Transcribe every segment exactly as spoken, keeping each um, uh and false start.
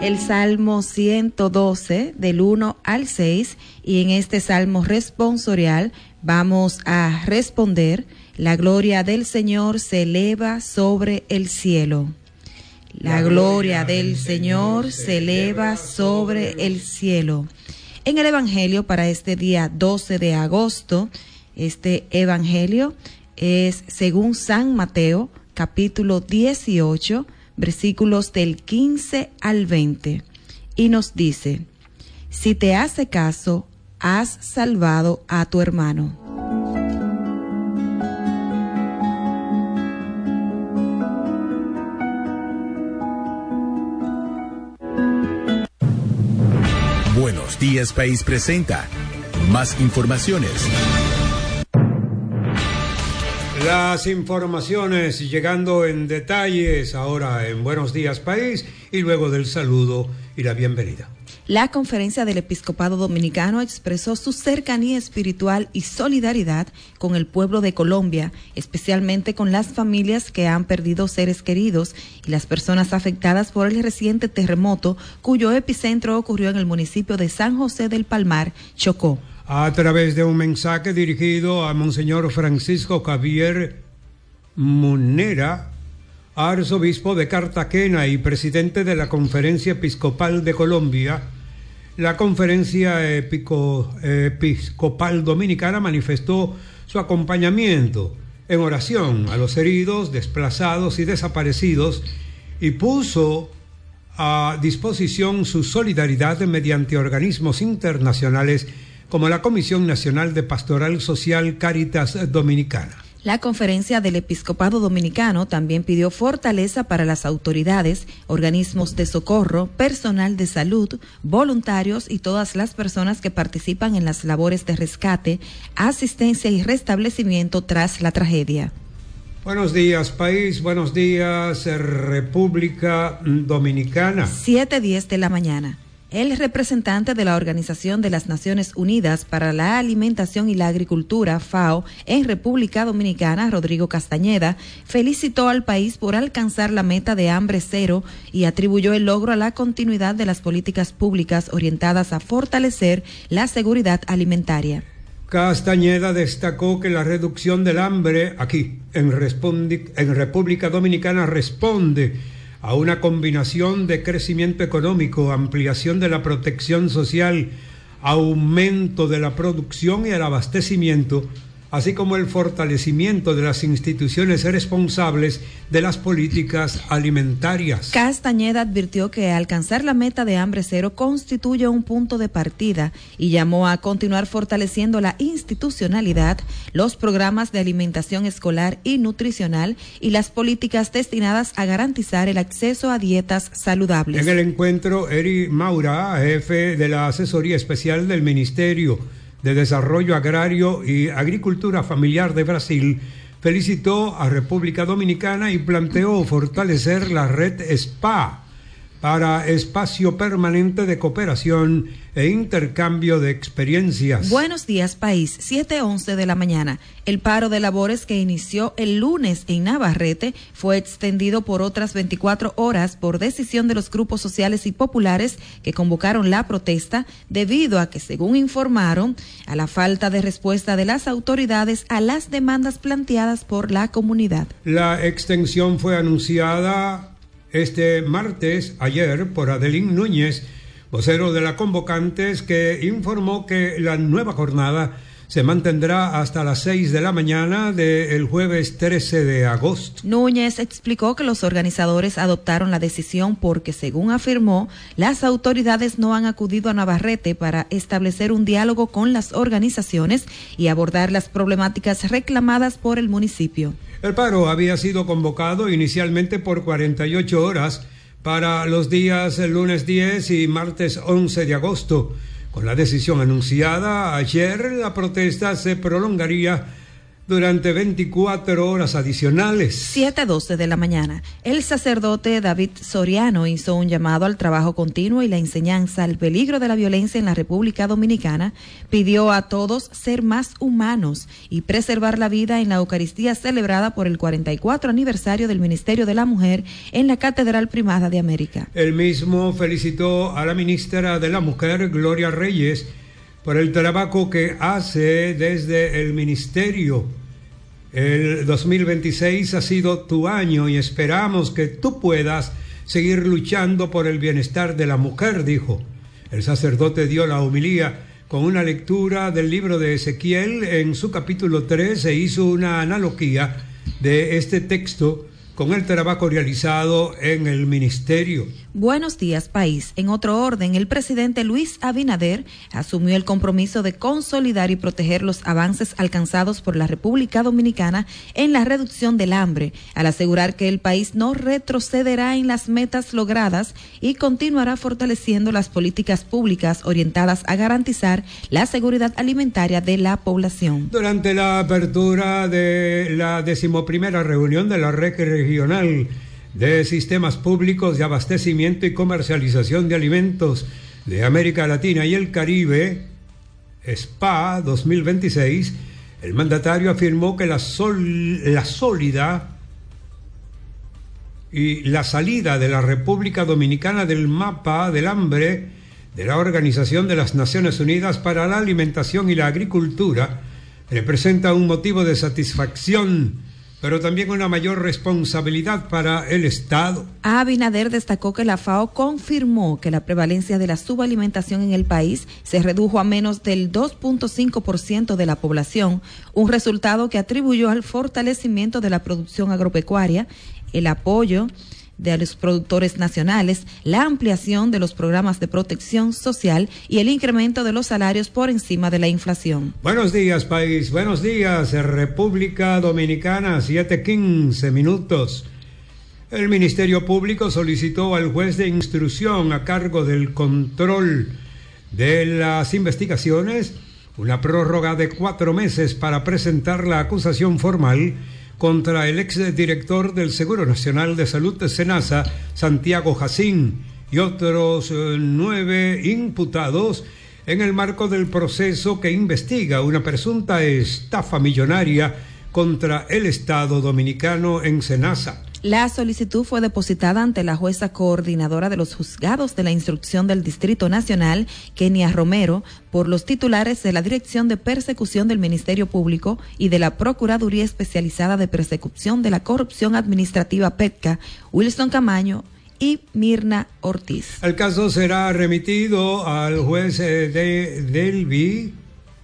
El Salmo ciento doce, del uno al seis, y en este Salmo responsorial vamos a responder: la gloria del Señor se eleva sobre el cielo. La gloria del Señor se eleva sobre el cielo. En el Evangelio para este día doce de agosto, este Evangelio es según San Mateo, capítulo dieciocho, versículos del quince al veinte, y nos dice: si te hace caso, has salvado a tu hermano. Buenos Días País presenta más informaciones. Las informaciones llegando en detalles ahora en Buenos Días País, y luego del saludo y la bienvenida. La Conferencia del Episcopado Dominicano expresó su cercanía espiritual y solidaridad con el pueblo de Colombia, especialmente con las familias que han perdido seres queridos y las personas afectadas por el reciente terremoto, cuyo epicentro ocurrió en el municipio de San José del Palmar, Chocó. A través de un mensaje dirigido a Monseñor Francisco Javier Munera, arzobispo de Cartagena y presidente de la Conferencia Episcopal de Colombia, la Conferencia Epico, Episcopal Dominicana manifestó su acompañamiento en oración a los heridos, desplazados y desaparecidos, y puso a disposición su solidaridad mediante organismos internacionales como la Comisión Nacional de Pastoral Social Cáritas Dominicana. La Conferencia del Episcopado Dominicano también pidió fortaleza para las autoridades, organismos de socorro, personal de salud, voluntarios y todas las personas que participan en las labores de rescate, asistencia y restablecimiento tras la tragedia. Buenos días, país. Buenos días, República Dominicana. siete diez de la mañana. El representante de la Organización de las Naciones Unidas para la Alimentación y la Agricultura, FAO, en República Dominicana, Rodrigo Castañeda, felicitó al país por alcanzar la meta de hambre cero y atribuyó el logro a la continuidad de las políticas públicas orientadas a fortalecer la seguridad alimentaria. Castañeda destacó que la reducción del hambre aquí, en, Respondi- en República Dominicana, responde a una combinación de crecimiento económico, ampliación de la protección social, aumento de la producción y el abastecimiento, así como el fortalecimiento de las instituciones responsables de las políticas alimentarias. Castañeda advirtió que alcanzar la meta de hambre cero constituye un punto de partida y llamó a continuar fortaleciendo la institucionalidad, los programas de alimentación escolar y nutricional y las políticas destinadas a garantizar el acceso a dietas saludables. En el encuentro, Eri Maura, jefe de la Asesoría Especial del Ministerio de Desarrollo Agrario y Agricultura Familiar de Brasil, felicitó a República Dominicana y planteó fortalecer la red S P A para espacio permanente de cooperación e intercambio de experiencias. Buenos días, país. siete once de la mañana. El paro de labores que inició el lunes en Navarrete fue extendido por otras veinticuatro horas por decisión de los grupos sociales y populares que convocaron la protesta debido a que, según informaron, a la falta de respuesta de las autoridades a las demandas planteadas por la comunidad. La extensión fue anunciada este martes, ayer, por Adelín Núñez, vocero de la Convocantes, que informó que la nueva jornada se mantendrá hasta las seis de la mañana del jueves trece de agosto. Núñez explicó que los organizadores adoptaron la decisión porque, según afirmó, las autoridades no han acudido a Navarrete para establecer un diálogo con las organizaciones y abordar las problemáticas reclamadas por el municipio. El paro había sido convocado inicialmente por cuarenta y ocho horas para los días lunes diez y martes once de agosto. Con la decisión anunciada ayer, la protesta se prolongaría durante veinticuatro horas adicionales. siete doce de la mañana. El sacerdote David Soriano hizo un llamado al trabajo continuo y la enseñanza al peligro de la violencia en la República Dominicana. Pidió a todos ser más humanos y preservar la vida en la Eucaristía celebrada por el cuarenta y cuatro aniversario del Ministerio de la Mujer en la Catedral Primada de América. El mismo felicitó a la ministra de la Mujer, Gloria Reyes, por el trabajo que hace desde el ministerio. El dos mil veintiséis ha sido tu año y esperamos que tú puedas seguir luchando por el bienestar de la mujer, dijo. El sacerdote dio la homilía con una lectura del libro de Ezequiel. En su capítulo tres se hizo una analogía de este texto con el trabajo realizado en el ministerio. Buenos días, país. En otro orden, el presidente Luis Abinader asumió el compromiso de consolidar y proteger los avances alcanzados por la República Dominicana en la reducción del hambre, al asegurar que el país no retrocederá en las metas logradas y continuará fortaleciendo las políticas públicas orientadas a garantizar la seguridad alimentaria de la población. Durante la apertura de la decimoprimera reunión de la Red Regional de Sistemas Públicos de Abastecimiento y Comercialización de Alimentos de América Latina y el Caribe, S P A dos mil veintiséis, el mandatario afirmó que la, sol, la sólida y la salida de la República Dominicana del mapa del hambre de la Organización de las Naciones Unidas para la Alimentación y la Agricultura representa un motivo de satisfacción, pero también una mayor responsabilidad para el Estado. Abinader destacó que la FAO confirmó que la prevalencia de la subalimentación en el país se redujo a menos del dos punto cinco por ciento de la población, un resultado que atribuyó al fortalecimiento de la producción agropecuaria, el apoyo de los productores nacionales, la ampliación de los programas de protección social y el incremento de los salarios por encima de la inflación. Buenos días, país. Buenos días, República Dominicana, siete quince minutos. El Ministerio Público solicitó al juez de instrucción a cargo del control de las investigaciones una prórroga de cuatro meses para presentar la acusación formal contra el exdirector del Seguro Nacional de Salud de SENASA, Santiago Jacín, y otros eh, nueve imputados en el marco del proceso que investiga una presunta estafa millonaria contra el Estado dominicano en SENASA. La solicitud fue depositada ante la jueza coordinadora de los juzgados de la instrucción del Distrito Nacional, Kenia Romero, por los titulares de la Dirección de Persecución del Ministerio Público y de la Procuraduría Especializada de Persecución de la Corrupción Administrativa PETCA, Wilson Camaño y Mirna Ortiz. El caso será remitido al juez de Delvi,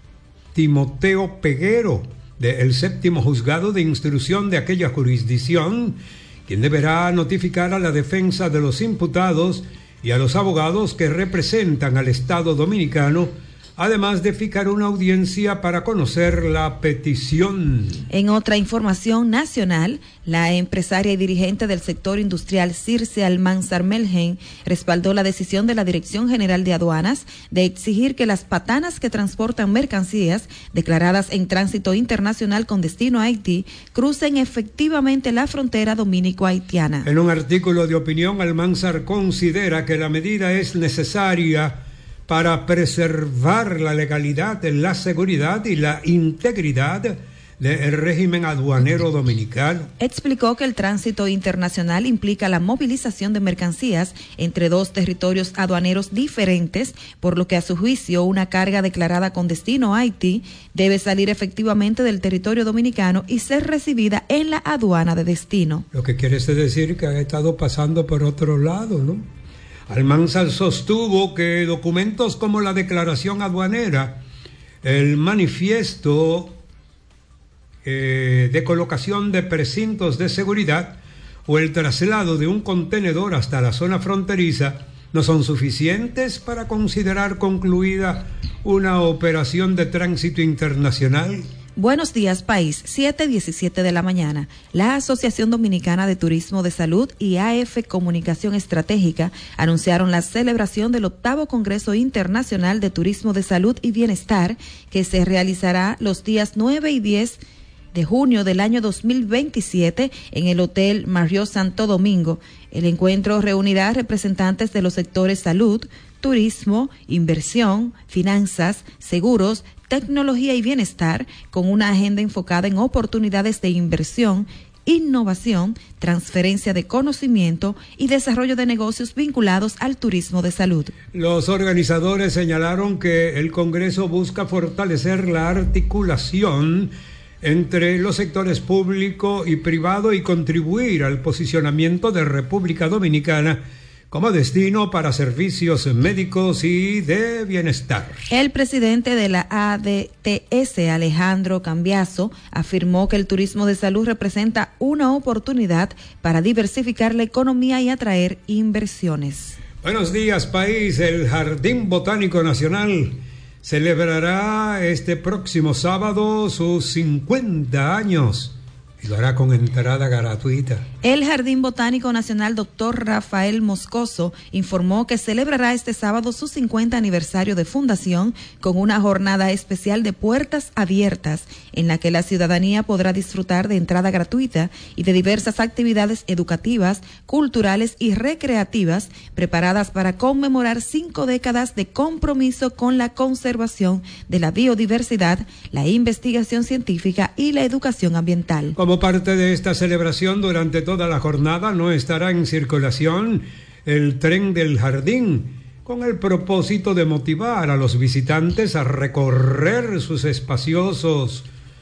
Timoteo Peguero, del séptimo juzgado de instrucción de aquella jurisdicción, quien deberá notificar a la defensa de los imputados y a los abogados que representan al Estado dominicano, además de fijar una audiencia para conocer la petición. En otra información nacional, la empresaria y dirigente del sector industrial Circe Almanzar Melgen respaldó la decisión de la Dirección General de Aduanas de exigir que las patanas que transportan mercancías declaradas en tránsito internacional con destino a Haití crucen efectivamente la frontera dominico-haitiana. En un artículo de opinión, Almanzar considera que la medida es necesaria para preservar la legalidad, la seguridad y la integridad del régimen aduanero dominicano. Explicó que el tránsito internacional implica la movilización de mercancías entre dos territorios aduaneros diferentes, por lo que a su juicio una carga declarada con destino a Haití debe salir efectivamente del territorio dominicano y ser recibida en la aduana de destino. Lo que quiere decir que ha estado pasando por otro lado, ¿no? Almanzar sostuvo que documentos como la declaración aduanera, el manifiesto eh, de colocación de precintos de seguridad o el traslado de un contenedor hasta la zona fronteriza no son suficientes para considerar concluida una operación de tránsito internacional. Buenos días, país. siete diecisiete de la mañana. La Asociación Dominicana de Turismo de Salud y A F Comunicación Estratégica anunciaron la celebración del octavo Congreso Internacional de Turismo de Salud y Bienestar, que se realizará los días nueve y diez de junio del año dos mil veintisiete en el Hotel Marriott Santo Domingo. El encuentro reunirá representantes de los sectores salud, turismo, inversión, finanzas, seguros, tecnología y bienestar, con una agenda enfocada en oportunidades de inversión, innovación, transferencia de conocimiento y desarrollo de negocios vinculados al turismo de salud. Los organizadores señalaron que el Congreso busca fortalecer la articulación entre los sectores público y privado y contribuir al posicionamiento de República Dominicana como destino para servicios médicos y de bienestar. El presidente de la A D T S, Alejandro Cambiaso, afirmó que el turismo de salud representa una oportunidad para diversificar la economía y atraer inversiones. Buenos días, país. El Jardín Botánico Nacional celebrará este próximo sábado sus cincuenta años. Y lo hará con entrada gratuita. El Jardín Botánico Nacional doctor Rafael Moscoso informó que celebrará este sábado su cincuenta aniversario de fundación con una jornada especial de puertas abiertas en la que la ciudadanía podrá disfrutar de entrada gratuita y de diversas actividades educativas, culturales y recreativas preparadas para conmemorar cinco décadas de compromiso con la conservación de la biodiversidad, la investigación científica y la educación ambiental. Como parte de esta celebración, durante toda la jornada no estará en circulación el tren del jardín, con el propósito de motivar a los visitantes a recorrer sus espaciosos,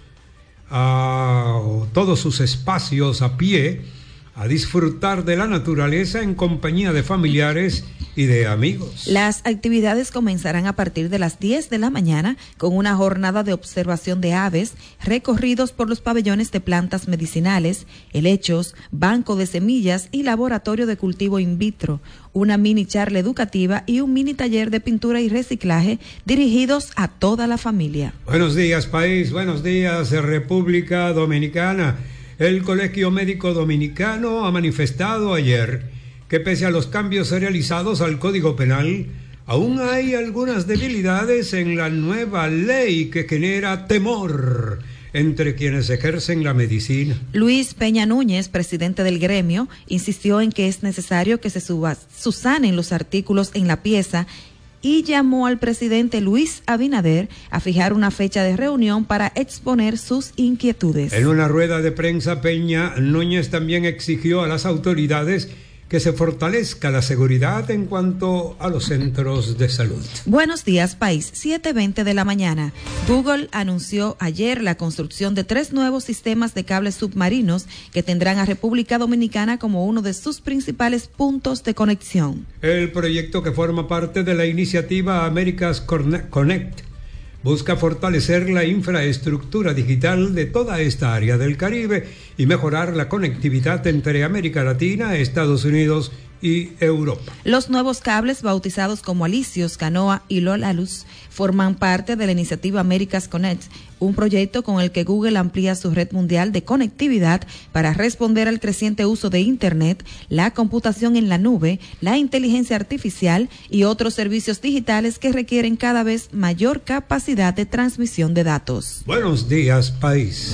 a, todos sus espacios a pie, a disfrutar de la naturaleza en compañía de familiares y de amigos. Las actividades comenzarán a partir de las diez de la mañana con una jornada de observación de aves, recorridos por los pabellones de plantas medicinales, helechos, banco de semillas y laboratorio de cultivo in vitro, una mini charla educativa y un mini taller de pintura y reciclaje dirigidos a toda la familia. Buenos días, país. Buenos días, República Dominicana. El Colegio Médico Dominicano ha manifestado ayer que pese a los cambios realizados al Código Penal, aún hay algunas debilidades en la nueva ley que genera temor entre quienes ejercen la medicina. Luis Peña Núñez, presidente del gremio, insistió en que es necesario que se suba, subsanen los artículos en la pieza y llamó al presidente Luis Abinader a fijar una fecha de reunión para exponer sus inquietudes. En una rueda de prensa, Peña Núñez también exigió a las autoridades que se fortalezca la seguridad en cuanto a los centros de salud. Buenos días, país. siete veinte de la mañana. Google anunció ayer la construcción de tres nuevos sistemas de cables submarinos que tendrán a República Dominicana como uno de sus principales puntos de conexión. El proyecto, que forma parte de la iniciativa America's Connect, busca fortalecer la infraestructura digital de toda esta área del Caribe y mejorar la conectividad entre América Latina, Estados Unidos y Europa. Los nuevos cables, bautizados como Alicios, Canoa y Lolaluz, forman parte de la iniciativa America's Connect, un proyecto con el que Google amplía su red mundial de conectividad para responder al creciente uso de Internet, la computación en la nube, la inteligencia artificial y otros servicios digitales que requieren cada vez mayor capacidad de transmisión de datos. Buenos días, país.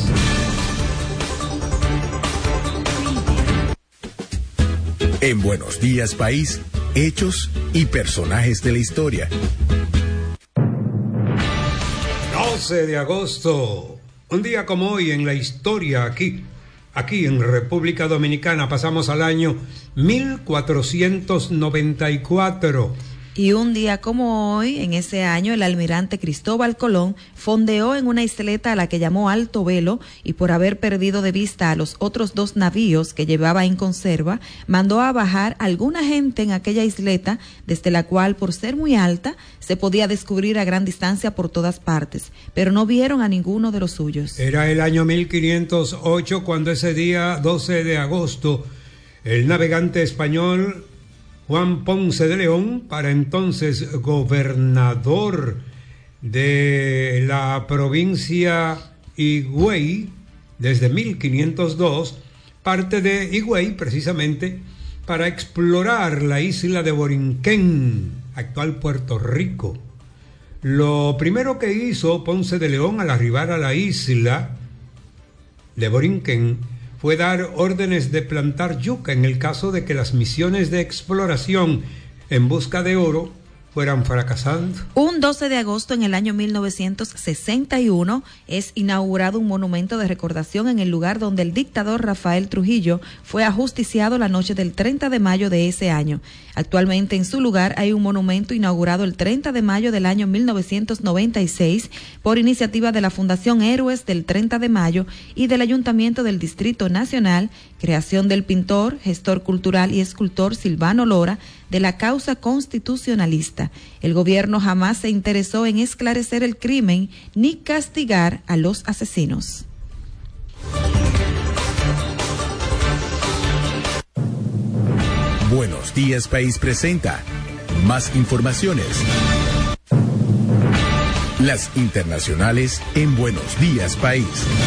En Buenos Días, País, hechos y personajes de la historia. doce de agosto, un día como hoy en la historia aquí, aquí en República Dominicana, pasamos al año mil cuatrocientos noventa y cuatro. Y un día como hoy, en ese año, el almirante Cristóbal Colón fondeó en una isleta a la que llamó Alto Velo y, por haber perdido de vista a los otros dos navíos que llevaba en conserva, mandó a bajar alguna gente en aquella isleta, desde la cual, por ser muy alta, se podía descubrir a gran distancia por todas partes, pero no vieron a ninguno de los suyos. Era el año mil quinientos ocho cuando ese día, doce de agosto, el navegante español Juan Ponce de León, para entonces gobernador de la provincia Higüey, desde mil quinientos dos, parte de Higüey precisamente para explorar la isla de Borinquén, actual Puerto Rico. Lo primero que hizo Ponce de León al arribar a la isla de Borinquen fue dar órdenes de plantar yuca en el caso de que las misiones de exploración en busca de oro fueran fracasando. Un doce de agosto en el año mil novecientos sesenta y uno es inaugurado un monumento de recordación en el lugar donde el dictador Rafael Trujillo fue ajusticiado la noche del treinta de mayo de ese año. Actualmente en su lugar hay un monumento inaugurado el treinta de mayo del año mil novecientos noventa y seis por iniciativa de la Fundación Héroes del treinta de mayo y del Ayuntamiento del Distrito Nacional, creación del pintor, gestor cultural y escultor Silvano Lora, de la causa constitucionalista. El gobierno jamás se interesó en esclarecer el crimen ni castigar a los asesinos. Buenos Días País presenta más informaciones. Las internacionales en Buenos Días País.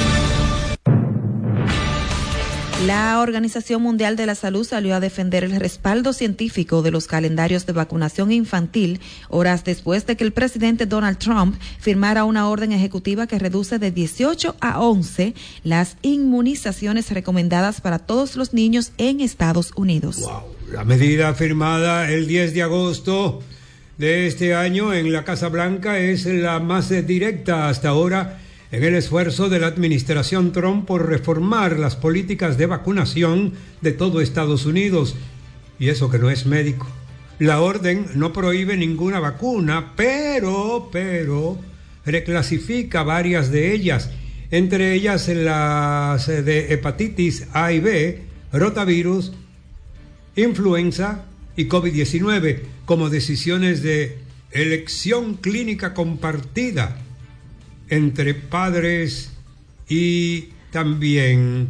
La Organización Mundial de la Salud salió a defender el respaldo científico de los calendarios de vacunación infantil horas después de que el presidente Donald Trump firmara una orden ejecutiva que reduce de dieciocho a once las inmunizaciones recomendadas para todos los niños en Estados Unidos. Wow. La medida firmada el diez de agosto de este año en la Casa Blanca es la más directa hasta ahora en el esfuerzo de la administración Trump por reformar las políticas de vacunación de todo Estados Unidos. Y eso que no es médico. La orden no prohíbe ninguna vacuna, pero, pero, reclasifica varias de ellas, entre ellas las de hepatitis A y B, rotavirus, influenza y COVID diecinueve, como decisiones de elección clínica compartida entre padres y también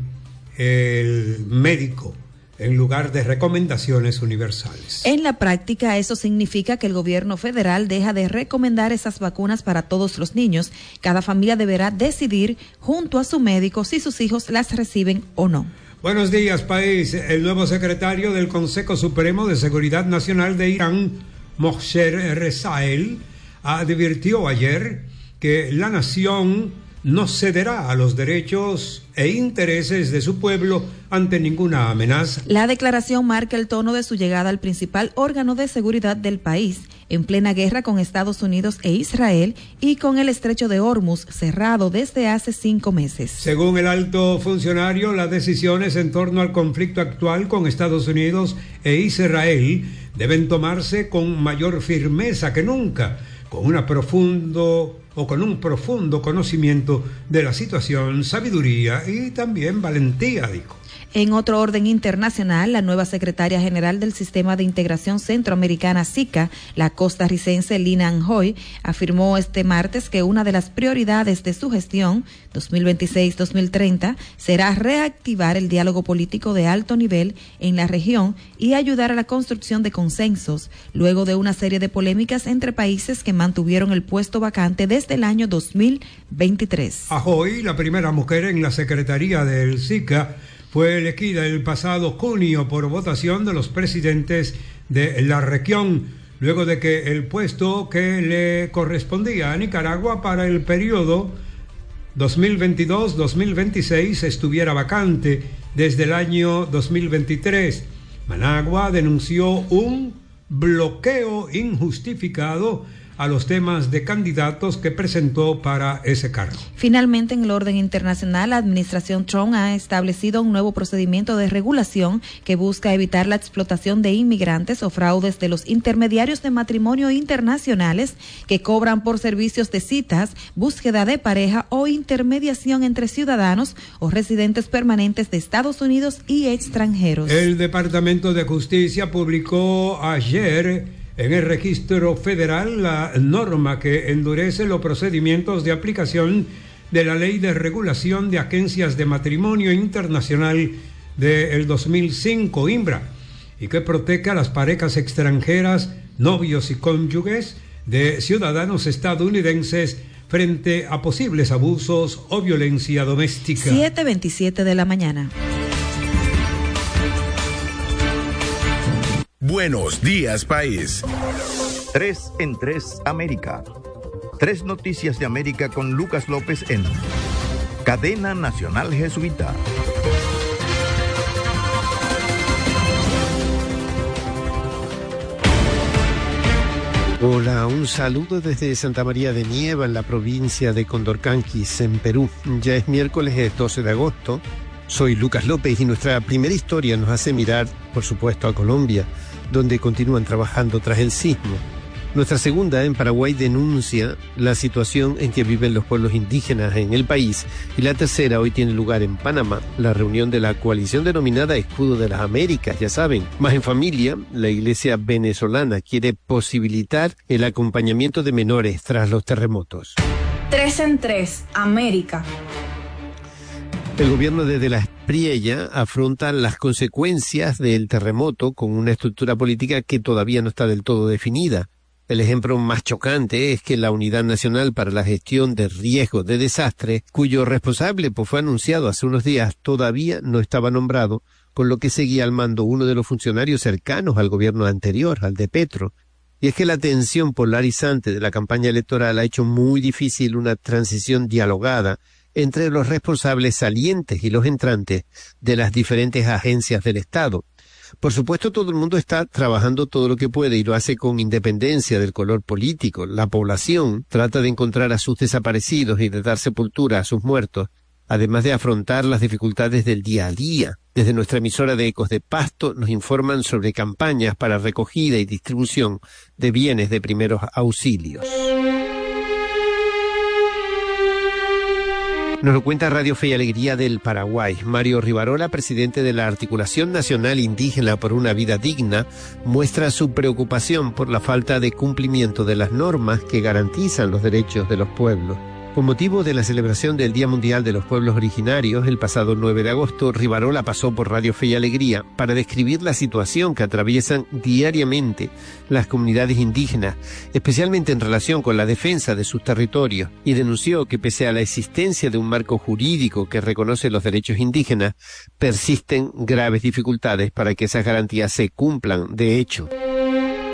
el médico, en lugar de recomendaciones universales. En la práctica, eso significa que el gobierno federal deja de recomendar esas vacunas para todos los niños. Cada familia deberá decidir junto a su médico si sus hijos las reciben o no. Buenos días, país. El nuevo secretario del Consejo Supremo de Seguridad Nacional de Irán, Mohsen Rezaei, advirtió ayer que la nación no cederá a los derechos e intereses de su pueblo ante ninguna amenaza. La declaración marca el tono de su llegada al principal órgano de seguridad del país, en plena guerra con Estados Unidos e Israel y con el estrecho de Hormuz cerrado desde hace cinco meses. Según el alto funcionario, las decisiones en torno al conflicto actual con Estados Unidos e Israel deben tomarse con mayor firmeza que nunca, con una profundo o con un profundo conocimiento de la situación, sabiduría y también valentía, dijo. En otro orden internacional, la nueva secretaria general del Sistema de Integración Centroamericana SICA, la costarricense Lina Anjoy, afirmó este martes que una de las prioridades de su gestión dos mil veintiséis a dos mil treinta será reactivar el diálogo político de alto nivel en la región y ayudar a la construcción de consensos, luego de una serie de polémicas entre países que mantuvieron el puesto vacante desde el año dos mil veintitrés. Anjoy, la primera mujer en la secretaría del SICA, fue elegida el pasado junio por votación de los presidentes de la región, luego de que el puesto que le correspondía a Nicaragua para el periodo dos mil veintidós a dos mil veintiséis estuviera vacante desde el año dos mil veintitrés. Managua denunció un bloqueo injustificado a los temas de candidatos que presentó para ese cargo. Finalmente, en el orden internacional, la administración Trump ha establecido un nuevo procedimiento de regulación que busca evitar la explotación de inmigrantes o fraudes de los intermediarios de matrimonio internacionales que cobran por servicios de citas, búsqueda de pareja o intermediación entre ciudadanos o residentes permanentes de Estados Unidos y extranjeros. El Departamento de Justicia publicó ayer en el registro federal la norma que endurece los procedimientos de aplicación de la Ley de Regulación de Agencias de Matrimonio Internacional del dos mil cinco, INBRA, y que protege a las parejas extranjeras, novios y cónyuges de ciudadanos estadounidenses frente a posibles abusos o violencia doméstica. siete veintisiete de la mañana. Buenos días, país. Tres en tres América. Tres noticias de América con Lucas López en Cadena Nacional Jesuita. Hola, un saludo desde Santa María de Nieva, en la provincia de Condorcanquis, en Perú. Ya es miércoles, es doce de agosto. Soy Lucas López y nuestra primera historia nos hace mirar, por supuesto, a Colombia, donde continúan trabajando tras el sismo. Nuestra segunda, en Paraguay, denuncia la situación en que viven los pueblos indígenas en el país. Y la tercera hoy tiene lugar en Panamá, la reunión de la coalición denominada Escudo de las Américas, ya saben. Más en familia, la iglesia venezolana quiere posibilitar el acompañamiento de menores tras los terremotos. Tres en tres, América. El gobierno desde la Espriella afronta las consecuencias del terremoto con una estructura política que todavía no está del todo definida. El ejemplo más chocante es que la Unidad Nacional para la Gestión de Riesgos de Desastre, cuyo responsable pues, fue anunciado hace unos días, todavía no estaba nombrado, con lo que seguía al mando uno de los funcionarios cercanos al gobierno anterior, al de Petro. Y es que la tensión polarizante de la campaña electoral ha hecho muy difícil una transición dialogada entre los responsables salientes y los entrantes de las diferentes agencias del Estado. Por supuesto, todo el mundo está trabajando todo lo que puede y lo hace con independencia del color político. La población trata de encontrar a sus desaparecidos y de dar sepultura a sus muertos, además de afrontar las dificultades del día a día. Desde nuestra emisora de Ecos de Pasto nos informan sobre campañas para recogida y distribución de bienes de primeros auxilios. Nos lo cuenta Radio Fe y Alegría del Paraguay. Mario Rivarola, presidente de la Articulación Nacional Indígena por una Vida Digna, muestra su preocupación por la falta de cumplimiento de las normas que garantizan los derechos de los pueblos. Con motivo de la celebración del Día Mundial de los Pueblos Originarios, el pasado nueve de agosto, Rivarola pasó por Radio Fe y Alegría para describir la situación que atraviesan diariamente las comunidades indígenas, especialmente en relación con la defensa de sus territorios, y denunció que pese a la existencia de un marco jurídico que reconoce los derechos indígenas, persisten graves dificultades para que esas garantías se cumplan de hecho.